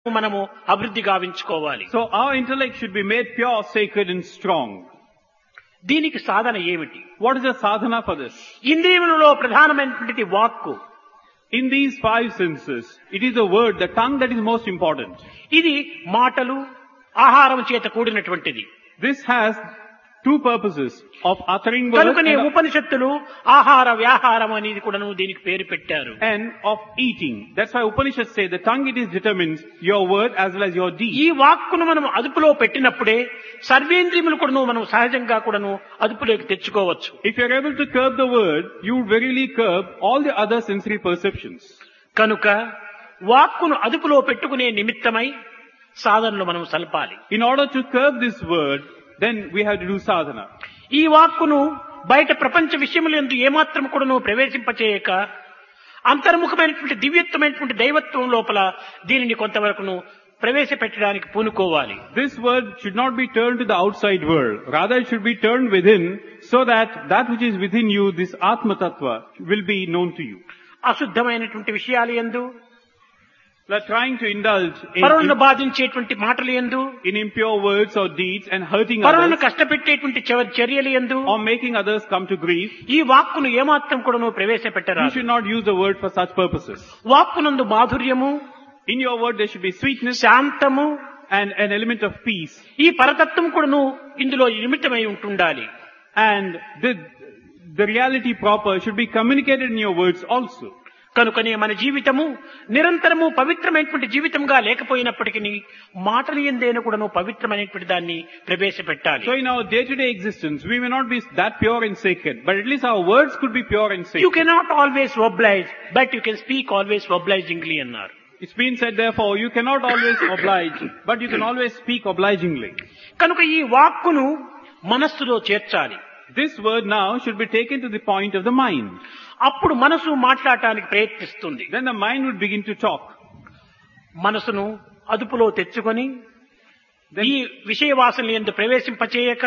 మనము అభివృద్ధి గావించుకోవాలి. So our intellect should be made pure, sacred and strong. దీనికి సాధన ఏమిటి? What is the sadhana for this? ఇంద్రియములలో ప్రధానమైనటువంటిది వాక్కు. In these five senses, it is the word, the tongue that is most important. ఇది మాటలు ఆహారం చేత కూడినటువంటిది. This has two purposes of uttering words కనుకనే ఉపనిషత్తులు ఆహార వ్యాహారం అనేది కూడాను దీనికి పేరు పెట్టారు. and of eating. That's why Upanishads say the tongue it is determines your word as well as your deed. ఈ వాక్కును మనం అదుపులో పెట్టినప్పుడే సర్వేంద్రియములు కూడాను మనం సహజంగా కూడాను అదుపులోకి తెచ్చుకోవచ్చు. If you are able to curb the word, you would verily curb all the other sensory perceptions. కనుక వాక్కును అదుపులో పెట్టుకునే నిమిత్తమై సాధనలు మనం సల్పాలి. In order to curb this word, then we have to do sadhana. ఈ వాక్కును బయట ప్రపంచ విషయములందు ఏమాత్రం కూడాను ప్రవేశింపచేయక అంతర్ముఖమైనటువంటి దివ్యత్వమైనటువంటి దైవత్వం లోపల దీనిని కొంతవరకును ప్రవేశపెట్టడానికి పూనుకోవాలి. This word should not be turned to the outside world. Rather it should be turned within, so that that which is within you, this Atma Tattva, will be known to you. అశుద్ధమైనటువంటి విషయాలు యందు, We are trying to indulge పరులను బాధించేటువంటి మాటలు యందు, in impure words or deeds and hurting పరులను others కష్టపెట్టేటువంటి చర్యలు యందు or making others come to grief. ఈ వాక్కును ఏమాత్రం కూడాను ప్రవేశపెట్టరా. You should not use the word for such purposes. వాక్కునందు మాధుర్యము, In your word there should be sweetness శాంతము, and an element of peace. ఈ పరతత్వం కూడాను ఇందులో నిమిత్తమై ఉంటుండాలి. And the reality proper should be communicated in your words also. కనుకనే మన జీవితము నిరంతరము పవిత్రమైనటువంటి జీవితంగా లేకపోయినప్పటికీ మాటలు ఎందైనా కూడాను పవిత్రమైనటువంటి దాన్ని ప్రవేశపెట్టాలి. So in our day-to-day existence, we may not be that pure and sacred, but at least our words could be pure and sacred. You cannot always oblige, but you can speak always obligingly అన్నారు. It's been said therefore, you cannot always oblige, but you can always speak obligingly. కనుక ఈ వాక్కును మనస్సులో చేర్చాలి. This word now should be taken to the point of the mind. అప్పుడు మనసు మాట్లాడటానికి ప్రయత్నిస్తుంది. Then the mind would begin to talk. మనసును అదుపులో తెచ్చుకొని ఈ విషయ వాసనలు యందు ప్రవేశింపచేయక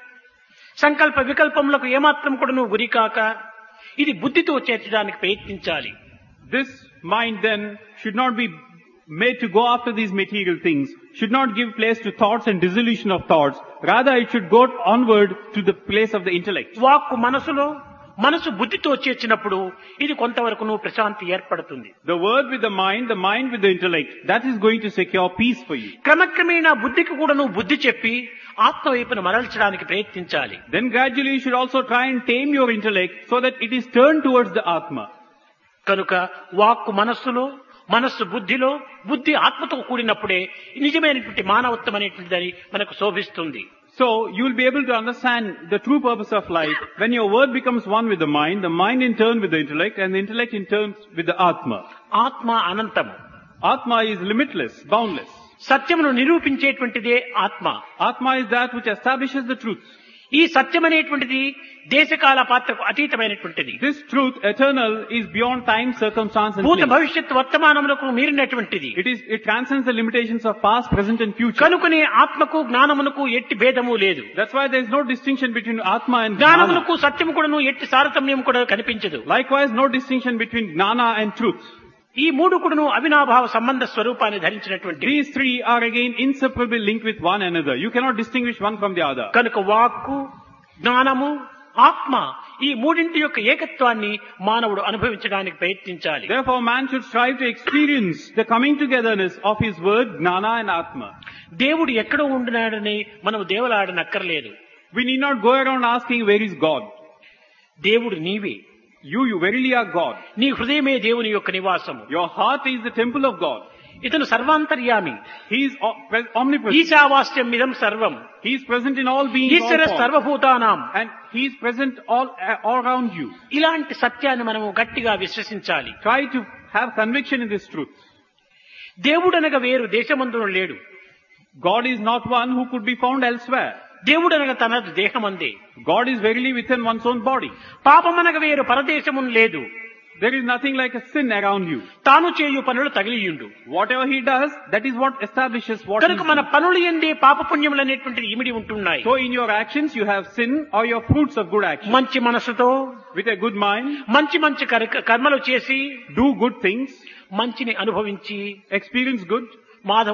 సంకల్ప వికల్పములకు ఏమాత్రం కూడాను గురికాక ఇది బుద్ధితో చేర్చడానికి ప్రయత్నించాలి. This mind then should not be made to go after these material things, should not give place to thoughts and dissolution of thoughts. Rather it should go onward to the place of the intellect. వాక్కు మనసులో, మనసు బుద్ధితో చేర్చినప్పుడు ఇది కొంతవరకును ప్రశాంతి ఏర్పడుతుంది. The word with the mind with the intellect, that is going to secure peace for you. క్రమక్రమేణా బుద్ధికి కూడాను బుద్ధి చెప్పి ఆత్మ వైపును మరల్చడానికి ప్రయత్నించాలి. Then gradually you should also try and tame your intellect so that it is turned towards the Atma. కనుక వాక్కు మనస్సులో, మనస్సు బుద్ధిలో, బుద్ధి ఆత్మతో కూడినప్పుడే నిజమైనటువంటి మానవత్వం అనేటువంటిది మనకు శోభిస్తుంది. So you will be able to understand the true purpose of life when your word becomes one with the mind in turn with the intellect, and the intellect in turn with the Atma. ఆత్మ అనంతము. Atma is limitless, boundless. సత్యమును నిరూపించేటువంటిదే ఆత్మ. Atma is that which establishes the truth. ఈ సత్యం అనేటువంటిది దేశకాల పాత్రకు అతీతమైనటువంటిది. This truth, eternal, is beyond time, circumstance and భూత place. భవిష్యత్ వర్తమానములకు మీరినటువంటిది. It transcends the limitations of past, present and future. కనుకనే ఆత్మకు జ్ఞానమునకు ఎట్టి భేదము లేదు. That's why there is no distinction between Atma and Gnana. జ్ఞానమునకు సత్యము కూడాను ఎట్టి తారతమ్యం కూడా కనిపించదు. Likewise, no distinction between Gnana and truth. ఈ మూడు కూడాను అవినాభావ సంబంధ స్వరూపాన్ని ధరించినటువంటి. These three are again inseparably linked with one another. You cannot distinguish one from the other. కనుక వాక్కు, జ్ఞానము, ఆత్మ ఈ మూడింటి యొక్క ఏకత్వాన్ని మానవుడు అనుభవించడానికి ప్రయత్నించాలి. Therefore, man should strive to experience the coming togetherness of his word, Gnana and Atma. దేవుడు ఎక్కడో ఉంటున్నాడని మనం దేవులాడనక్కర్లేదు. We need not go around asking where is God. దేవుడు నీవే. You verily are God. నీ హృదయమే దేవుని యొక్క నివాసము. Your heart is the temple of God. ఇతను సర్వాంతర్యామి. He is omnipresent. ఈశావాస్యం ఇదం సర్వం. He is present in all beings, all Eshwara forms. సర్వభూతానాం. And He is present all around you. ఇలాంటి సత్యాన్ని మనము గట్టిగా విశ్వసించాలి. Try to have conviction in this truth. దేవుడనగా వేరు దేశమందున లేడు. God is not one who could be found elsewhere. దేవుడనగా తన దేహమందే. God is verily within one's own body. పాపమనగా వేరు పరదేశమున లేదు. There is nothing like a sin around you. తాను చేయు పనులు తగిలియుండు. Whatever he does, that is what establishes what he కనుక మన does. పనులు యందే పాపపుణ్యములు అనేటువంటిది ఇమిడి ఉంటున్నాయి. So in your actions you have sin or your fruits of good action. మంచి మనసుతో, With a good mind, మంచి మంచి కర్మలు చేసి do good things, మంచిని అనుభవించి experience good, మాధవ